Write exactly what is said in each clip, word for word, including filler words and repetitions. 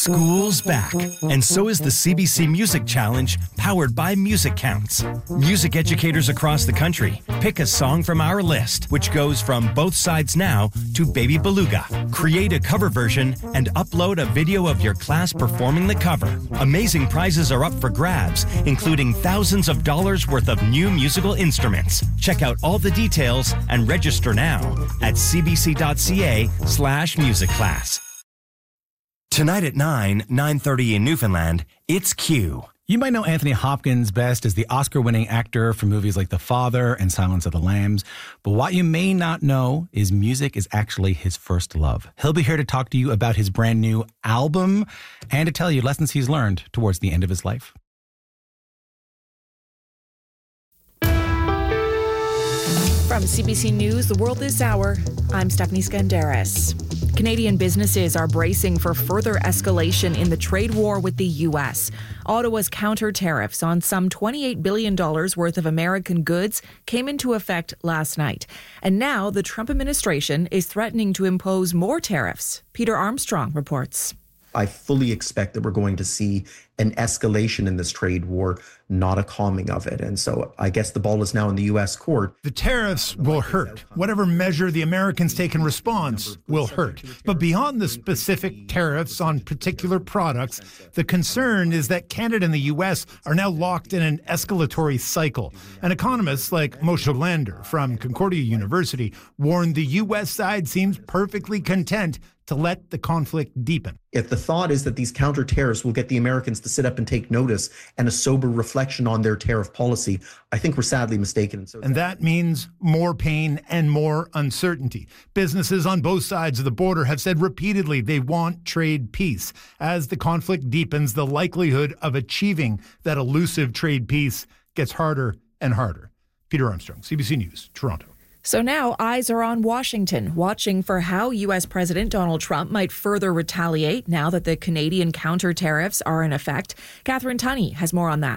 School's back, and so is the C B C Music Challenge, powered by Music Counts. Music educators across the country pick a song from our list, which goes from Both Sides Now to Baby Beluga. Create a cover version and upload a video of your class performing the cover. Amazing prizes are up for grabs, including thousands of dollars worth of new musical instruments. Check out all the details and register now at cbc.ca slash music class. Tonight at nine, nine thirty in Newfoundland, it's Q. You might know Anthony Hopkins best as the Oscar-winning actor for movies like The Father and Silence of the Lambs. But what you may not know is music is actually his first love. He'll be here to talk to you about his brand new album and to tell you lessons he's learned towards the end of his life. From C B C News, The World This Hour, I'm Stephanie Skandaris. Canadian businesses are bracing for further escalation in the trade war with the U S. Ottawa's counter tariffs on some twenty-eight billion dollars worth of American goods came into effect last night. And now the Trump administration is threatening to impose more tariffs. Peter Armstrong reports. I fully expect that we're going to see an escalation in this trade war, not a calming of it. And so I guess the ball is now in the U S court. The tariffs will hurt. Whatever measure the Americans take in response will hurt. But beyond the specific tariffs on particular products, the concern is that Canada and the U S are now locked in an escalatory cycle. And economists like Moshe Lander from Concordia University warn the U S side seems perfectly content to let the conflict deepen. If the thought is that these counter tariffs will get the Americans to sit up and take notice and a sober reflection on their tariff policy, I think we're sadly mistaken. And, so and that means more pain and more uncertainty. Businesses on both sides of the border have said repeatedly they want trade peace. As the conflict deepens, the likelihood of achieving that elusive trade peace gets harder and harder. Peter Armstrong, C B C News, Toronto. So now eyes are on Washington, watching for how U S President Donald Trump might further retaliate now that the Canadian counter tariffs are in effect. Catherine Tunney has more on that.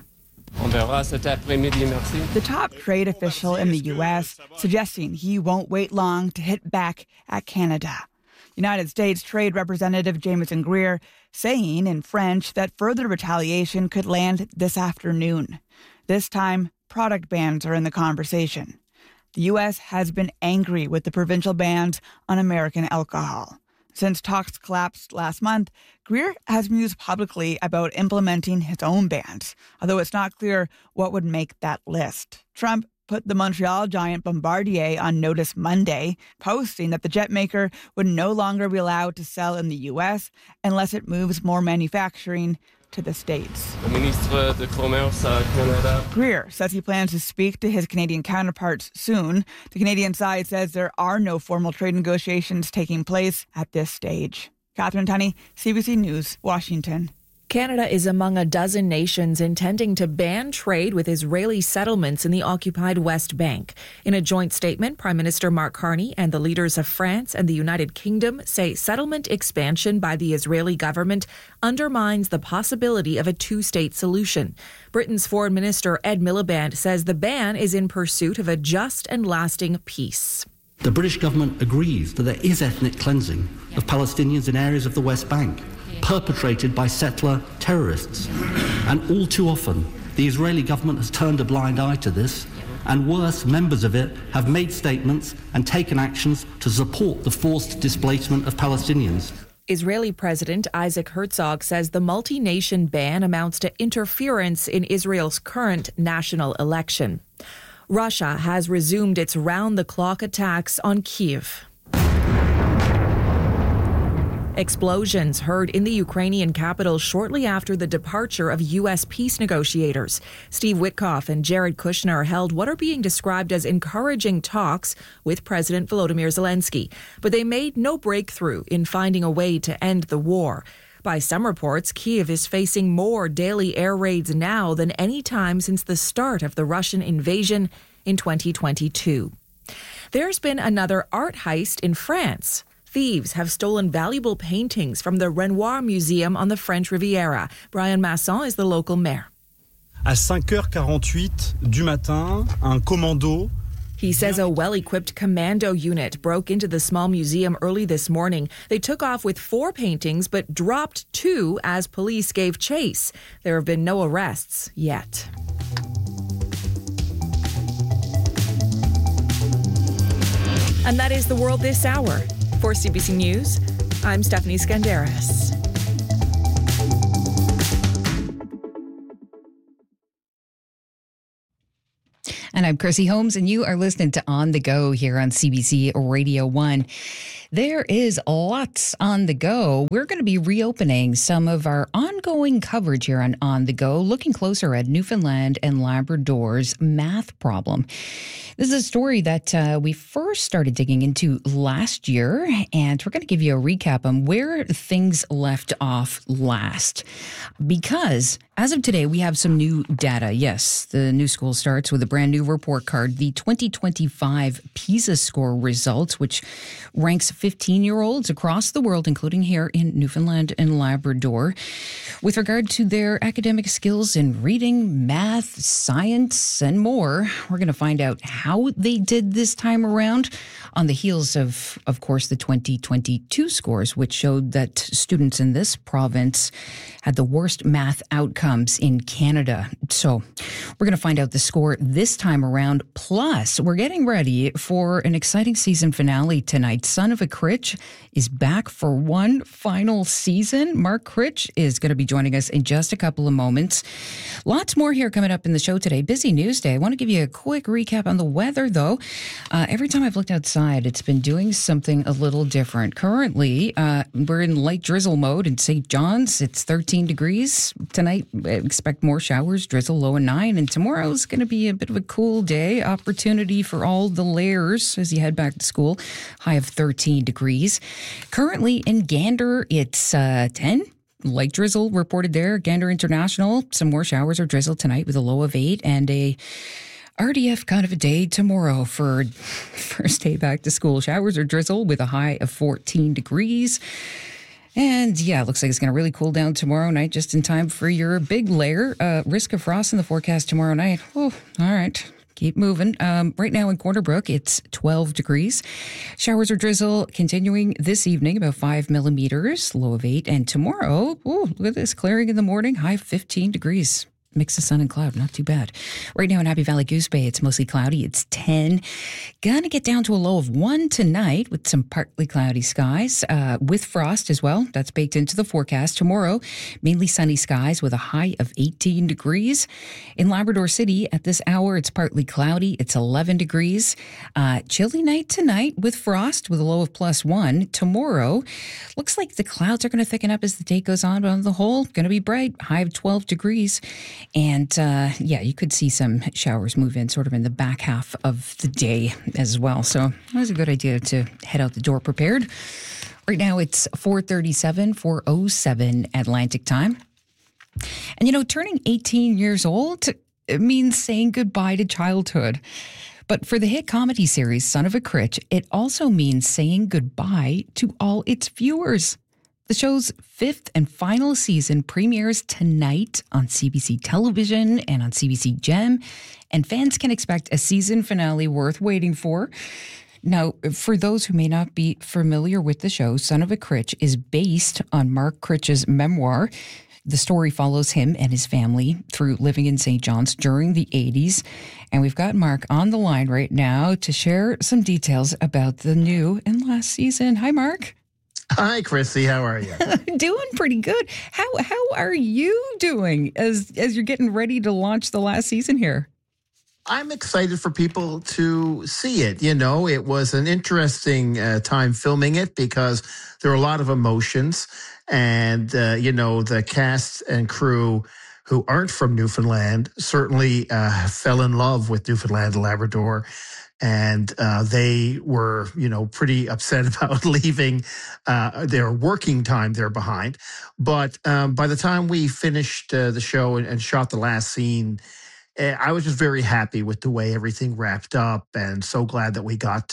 The top trade official in the U S suggesting he won't wait long to hit back at Canada. United States Trade Representative Jameson Greer saying in French that further retaliation could land this afternoon. This time, product bans are in the conversation. The U S has been angry with the provincial bans on American alcohol. Since talks collapsed last month, Greer has mused publicly about implementing his own bans, although it's not clear what would make that list. Trump put the Montreal giant Bombardier on notice Monday, posting that the jet maker would no longer be allowed to sell in the U S unless it moves more manufacturing to the States. Greer says he plans to speak to his Canadian counterparts soon. The Canadian side says there are no formal trade negotiations taking place at this stage. Catherine Tunney, C B C News, Washington. Canada is among a dozen nations intending to ban trade with Israeli settlements in the occupied West Bank. In a joint statement, Prime Minister Mark Carney and the leaders of France and the United Kingdom say settlement expansion by the Israeli government undermines the possibility of a two-state solution. Britain's Foreign Minister Ed Miliband says the ban is in pursuit of a just and lasting peace. The British government agrees that there is ethnic cleansing of Palestinians in areas of the West Bank, perpetrated by settler terrorists. And all too often, the Israeli government has turned a blind eye to this, and worse, members of it have made statements and taken actions to support the forced displacement of Palestinians. Israeli President Isaac Herzog says the multi-nation ban amounts to interference in Israel's current national election. Russia has resumed its round-the-clock attacks on Kyiv. Explosions heard in the Ukrainian capital shortly after the departure of U S peace negotiators. Steve Witkoff and Jared Kushner held what are being described as encouraging talks with President Volodymyr Zelensky, but they made no breakthrough in finding a way to end the war. By some reports, Kyiv is facing more daily air raids now than any time since the start of the Russian invasion in twenty twenty-two. There's been another art heist in France. Thieves have stolen valuable paintings from the Renoir Museum on the French Riviera. Brian Masson is the local mayor. À cinq heures quarante-huit du matin, un commando He says a well-equipped commando unit broke into the small museum early this morning. They took off with four paintings but dropped two as police gave chase. There have been no arrests yet. And that is the world this hour. For C B C News, I'm Stephanie Skandaris. And I'm Chrissy Holmes, and you are listening to On the Go here on C B C Radio one. There is lots on the go. We're going to be reopening some of our ongoing coverage here on On the Go, looking closer at Newfoundland and Labrador's math problem. This is a story that uh, we first started digging into last year, and we're going to give you a recap on where things left off last. Because as of today, we have some new data. Yes, the new school starts with a brand new report card, the twenty twenty-five PISA score results, which ranks fifteen-year-olds across the world, including here in Newfoundland and Labrador, with regard to their academic skills in reading, math, science, and more. We're going to find out how they did this time around on the heels of, of course, the twenty twenty-two scores, which showed that students in this province had the worst math outcomes in Canada. So we're going to find out the score this time around. Plus, we're getting ready for an exciting season finale tonight. Son of a Critch is back for one final season. Mark Critch is going to be joining us in just a couple of moments. Lots more here coming up in the show today. Busy news day. I want to give you a quick recap on the weather, though. Uh, every time I've looked outside, it's been doing something a little different. Currently, uh, we're in light drizzle mode in Saint John's. It's thirteen degrees. Tonight, expect more showers, drizzle, low of nine. And tomorrow is going to be a bit of a cool day. Opportunity for all the layers as you head back to school. High of thirteen degrees. Currently in Gander, it's uh, ten. Light drizzle reported there. Gander International, some more showers or drizzle tonight with a low of eight, and a R D F kind of a day tomorrow for first day back to school. Showers or drizzle with a high of fourteen degrees. And yeah, it looks like it's going to really cool down tomorrow night, just in time for your big layer. Uh, risk of frost in the forecast tomorrow night. Oh, all right. Keep moving. Um, right now in Corner Brook, it's twelve degrees. Showers or drizzle continuing this evening, about five millimeters, low of eight. And tomorrow, oh, look at this, clearing in the morning, high of fifteen degrees. Mix of sun and cloud, not too bad. Right now in Happy Valley Goose Bay, it's mostly cloudy. It's ten. Gonna get down to a low of one tonight with some partly cloudy skies, uh, with frost as well. That's baked into the forecast. Tomorrow, mainly sunny skies with a high of eighteen degrees. In Labrador City, at this hour, it's partly cloudy. It's eleven degrees. Uh, chilly night tonight with frost with a low of plus one. Tomorrow, looks like the clouds are going to thicken up as the day goes on, but on the whole, going to be bright. High of twelve degrees. And uh, yeah, you could see some showers move in sort of in the back half of the day as well. So it was a good idea to head out the door prepared. Right now it's four thirty-seven, four oh seven Atlantic time. And you know, turning eighteen years old, it means saying goodbye to childhood. But for the hit comedy series Son of a Critch, it also means saying goodbye to all its viewers. The show's fifth and final season premieres tonight on C B C Television and on C B C Gem, and fans can expect a season finale worth waiting for. Now, for those who may not be familiar with the show, Son of a Critch is based on Mark Critch's memoir. The story follows him and his family through living in Saint John's during the eighties. And we've got Mark on the line right now to share some details about the new and last season. Hi, Mark. Hi, Chrissy. How are you? Doing pretty good. How how are you doing as as you're getting ready to launch the last season here? I'm excited for people to see it. You know, it was an interesting uh, time filming it because there were a lot of emotions. And, uh, you know, the cast and crew who aren't from Newfoundland certainly uh, fell in love with Newfoundland and Labrador. And uh, they were, you know, pretty upset about leaving uh, their working time there behind. But um, by the time we finished uh, the show and, and shot the last scene, uh, I was just very happy with the way everything wrapped up, and so glad that we got to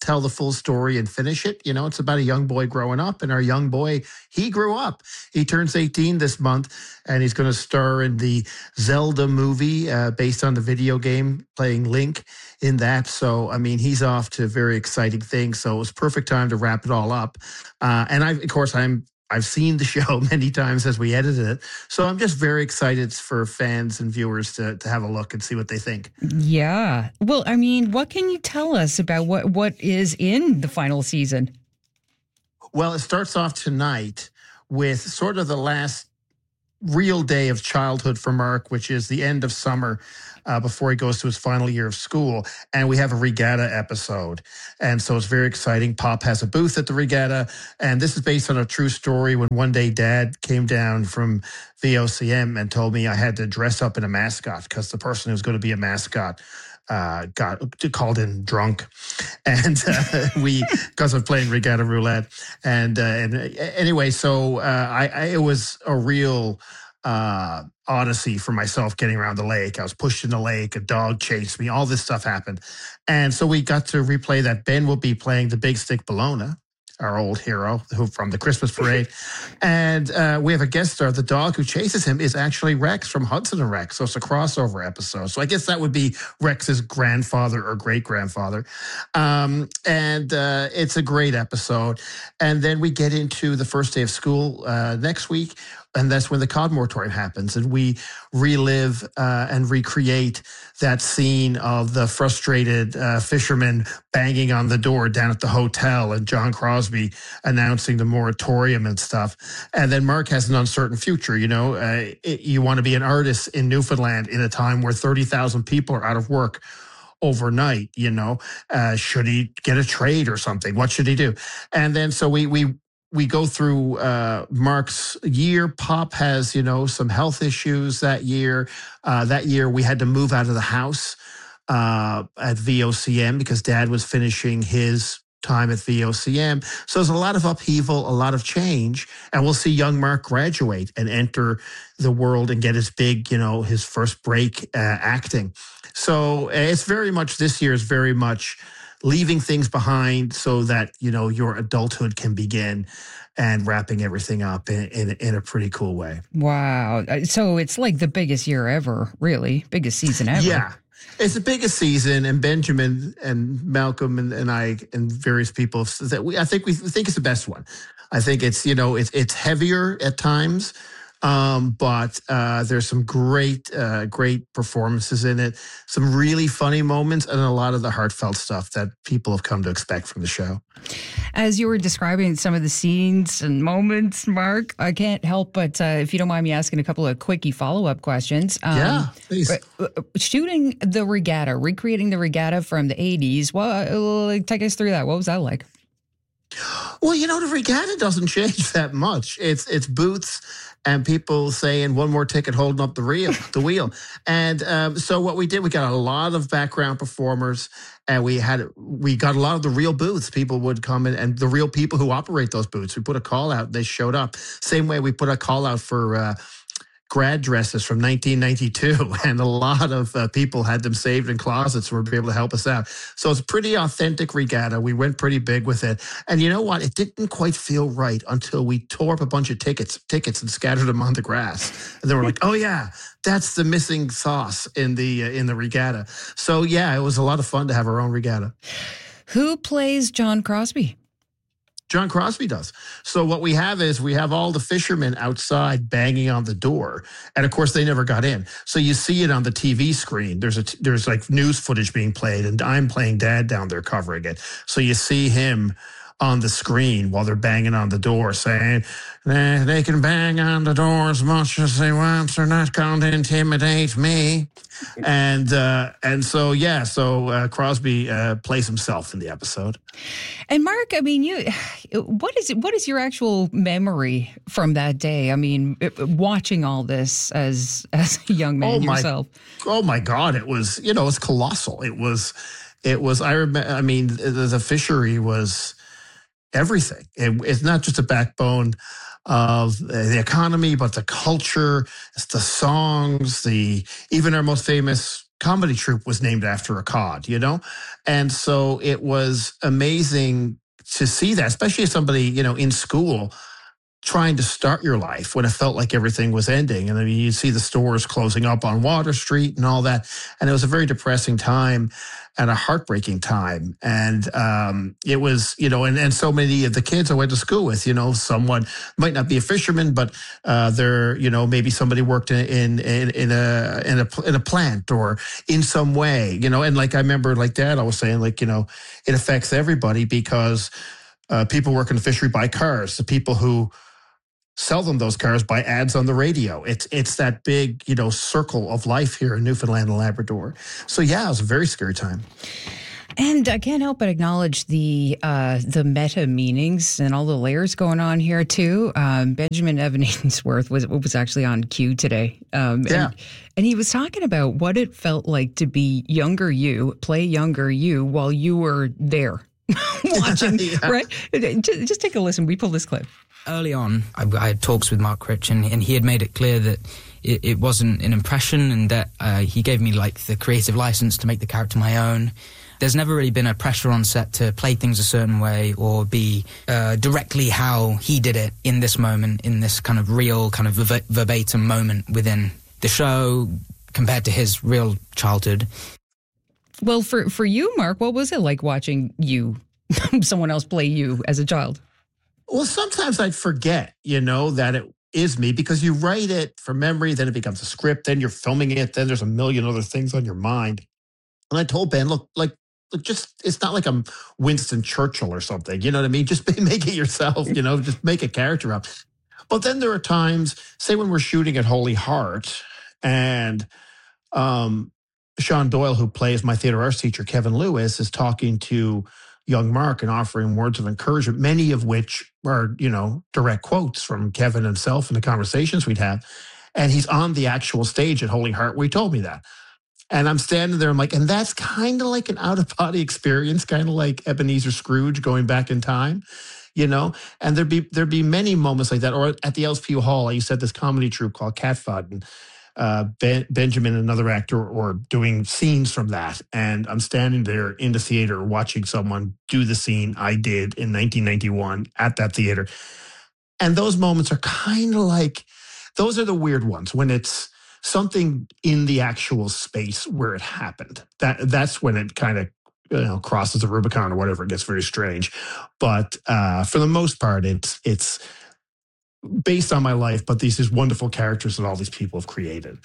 tell the full story and finish it. You know, it's about a young boy growing up, and our young boy, he grew up. He turns eighteen this month, and he's going to star in the Zelda movie uh, based on the video game, playing Link in that. So, I mean, he's off to very exciting things. So it was perfect time to wrap it all up. Uh, and I, of course, I'm I've seen the show many times as we edited it. So I'm just very excited for fans and viewers to, to have a look and see what they think. Yeah. Well, I mean, what can you tell us about what, what is in the final season? Well, it starts off tonight with sort of the last real day of childhood for Mark, which is the end of summer uh, before he goes to his final year of school. And we have a regatta episode. And so it's very exciting. Pop has a booth at the regatta. And this is based on a true story when one day Dad came down from V O C M and told me I had to dress up in a mascot because the person who was going to be a mascot uh, got called in drunk. And uh, we, because of playing regatta roulette. And, uh, and anyway, so uh, I, I, it was a real uh, odyssey for myself getting around the lake. I was pushed in the lake, a dog chased me, all this stuff happened. And so we got to replay that. Ben will be playing the Big Stick Bologna, our old hero who from the Christmas parade. And uh, we have a guest star. The dog who chases him is actually Rex from Hudson and Rex. So it's a crossover episode. So I guess that would be Rex's grandfather or great-grandfather. Um, and uh, it's a great episode. And then we get into the first day of school uh, next week. And that's when the cod moratorium happens. And we relive uh, and recreate that scene of the frustrated uh, fisherman banging on the door down at the hotel and John Crosby announcing the moratorium and stuff. And then Mark has an uncertain future. You know, uh, it, you want to be an artist in Newfoundland in a time where thirty thousand people are out of work overnight. You know, uh, should he get a trade or something? What should he do? And then so we, we, We go through uh, Mark's year. Pop has, you know, some health issues that year. Uh, that year we had to move out of the house uh, at V O C M because Dad was finishing his time at V O C M. So there's a lot of upheaval, a lot of change. And we'll see young Mark graduate and enter the world and get his big, you know, his first break uh, acting. So it's very much, this year is very much leaving things behind so that, you know, your adulthood can begin and wrapping everything up in, in, in a pretty cool way. Wow. So it's like the biggest year ever, really. Biggest season ever. Yeah. It's the biggest season, and Benjamin and Malcolm and, and I and various people that we I think we think it's the best one. I think it's, you know, it's it's heavier at times. Um, but uh, there's some great, uh, great performances in it, some really funny moments, and a lot of the heartfelt stuff that people have come to expect from the show. As you were describing some of the scenes and moments, Mark, I can't help but, uh, if you don't mind me asking a couple of quickie follow-up questions. Um, yeah, please. Shooting the regatta, recreating the regatta from the eighties, well, take us through that. What was that like? Well, you know, the regatta doesn't change that much. It's it's booths and people saying one more ticket holding up the reel, the wheel. And um, so what we did, we got a lot of background performers, and we had we got a lot of the real booths. People would come in, and the real people who operate those booths. We put a call out, they showed up. Same way we put a call out for uh, grad dresses from nineteen ninety-two, and a lot of uh, people had them saved in closets and were able to help us out. So it's a pretty authentic regatta. We went pretty big with it. And you know what? It didn't quite feel right until we tore up a bunch of tickets tickets and scattered them on the grass. And then we're like, oh yeah, that's the missing sauce in the uh, in the regatta. So yeah, it was a lot of fun to have our own regatta. Who plays John Crosby? John Crosby does. So what we have is we have all the fishermen outside banging on the door. And of course, they never got in. So you see it on the T V screen. There's a, there's like news footage being played, and I'm playing Dad down there covering it. So you see him on the screen while they're banging on the door saying, eh, they can bang on the door as much as they want. They're not going to intimidate me. and uh, and so, yeah, so uh, Crosby uh, plays himself in the episode. And Mark, I mean, you, what is what is your actual memory from that day? I mean, watching all this as as a young man oh my, yourself. Oh my God, it was, you know, it's colossal. It was, it was. I remember. I mean, the, the fishery was everything. It, it's not just a backbone of the economy, but the culture, it's the songs, the even our most famous comedy troupe was named after a cod, you know? And so it was amazing to see that, especially as somebody, you know, in school trying to start your life when it felt like everything was ending. And I mean, you see the stores closing up on Water Street and all that. And it was a very depressing time and a heartbreaking time. And um, it was, you know, and, and so many of the kids I went to school with, you know, someone might not be a fisherman, but uh, they're, you know, maybe somebody worked in, in, in, in a, in a, in a plant or in some way, you know, and like, I remember like Dad always saying, like, you know, it affects everybody because uh, people work in the fishery buy cars. The people who sell them those cars by ads on the radio. It's it's that big, you know, circle of life here in Newfoundland and Labrador. So yeah, it was a very scary time. And I can't help but acknowledge the uh, the meta meanings and all the layers going on here too. Um, Benjamin Evan Ainsworth was was actually on Q today. Um, yeah. And, and he was talking about what it felt like to be younger you, play younger you while you were there watching, yeah. Right? Just, just take a listen. We pulled this clip. Early on, I, I had talks with Mark Critch, and, and he had made it clear that it, it wasn't an impression, and that uh, he gave me like the creative license to make the character my own. There's never really been a pressure on set to play things a certain way or be uh, directly how he did it in this moment, in this kind of real, kind of ver- verbatim moment within the show compared to his real childhood. Well, for, for you, Mark, what was it like watching you, someone else play you as a child? Well, sometimes I'd forget, you know, that it is me because you write it from memory, then it becomes a script, then you're filming it, then there's a million other things on your mind. And I told Ben, look, like, look, just, it's not like I'm Winston Churchill or something, you know what I mean? Just make it yourself, you know, just make a character up. But then there are times, say when we're shooting at Holy Heart and um, Sean Doyle, who plays my theater arts teacher, Kevin Lewis, is talking to young Mark and offering words of encouragement, many of which are, you know, direct quotes from Kevin himself in the conversations we'd have. And he's on the actual stage at Holy Heart where he told me that. And I'm standing there, I'm like, and that's kind of like an out-of-body experience, kind of like Ebenezer Scrooge going back in time, you know? And there'd be there'd be many moments like that. Or at the L S P U Hall, I used to have this comedy troupe called Cat Fud, and Uh, ben, Benjamin, another actor, or doing scenes from that. And I'm standing there in the theater watching someone do the scene I did in nineteen ninety-one at that theater. And those moments are kind of like, those are the weird ones when it's something in the actual space where it happened. That That's when it kind of, you know, crosses the Rubicon or whatever. It gets very strange. But uh, for the most part, it's it's based on my life, but these these wonderful characters that all these people have created.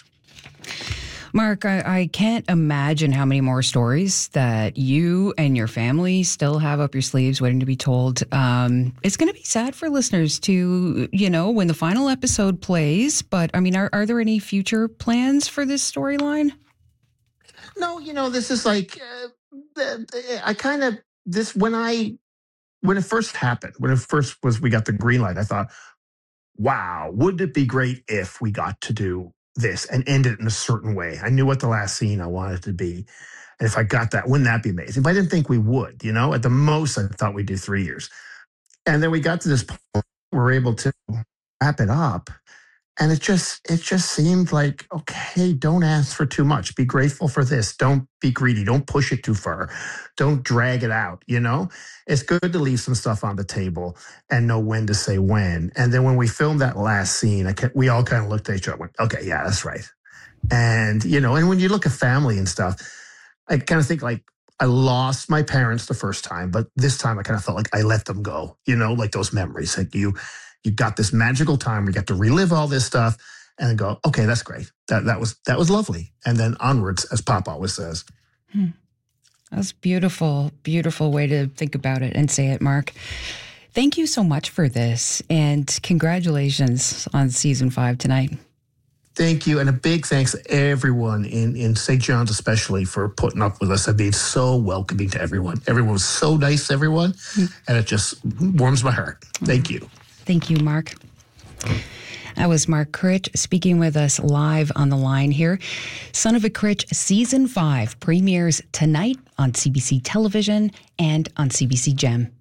Mark, I, I can't imagine how many more stories that you and your family still have up your sleeves waiting to be told. Um, it's going to be sad for listeners to, you know, when the final episode plays, but I mean, are, are there any future plans for this storyline? No, you know, this is like, uh, I kind of, this, when I, when it first happened, when it first was, we got the green light, I thought, wow, wouldn't it be great if we got to do this and end it in a certain way? I knew what the last scene I wanted to be. And if I got that, wouldn't that be amazing? But I didn't think we would, you know, at the most, I thought we'd do three years. And then we got to this point where we were able to wrap it up. And it just, it just seemed like, okay, don't ask for too much. Be grateful for this. Don't be greedy. Don't push it too far. Don't drag it out. You know, it's good to leave some stuff on the table and know when to say when. And then when we filmed that last scene, I kept, we all kind of looked at each other and went, okay, yeah, that's right. And, you know, and when you look at family and stuff, I kind of think like, I lost my parents the first time, but this time I kind of felt like I let them go, you know, like those memories. Like you, you got this magical time. We got to relive all this stuff and then go, okay, that's great. That that was that was lovely. And then onwards, as Pop always says. Hmm. That's beautiful, beautiful way to think about it and say it, Mark. Thank you so much for this, and congratulations on season five tonight. Thank you, and a big thanks to everyone in, in Saint John's especially for putting up with us and being so welcoming to everyone. Everyone was so nice to everyone, and it just warms my heart. Thank you. Thank you, Mark. That was Mark Critch speaking with us live on the line here. Son of a Critch Season five premieres tonight on C B C Television and on C B C Gem.